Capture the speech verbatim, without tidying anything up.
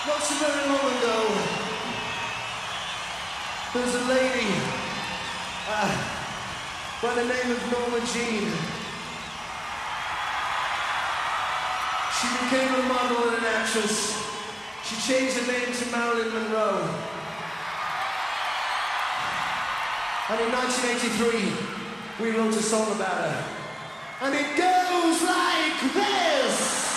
Not so very long ago, there was a lady uh, by the name of Norma Jean. She became a model and an actress. She changed her name to Marilyn Monroe. And in nineteen eighty-three, we wrote a song about her. And it goes like this!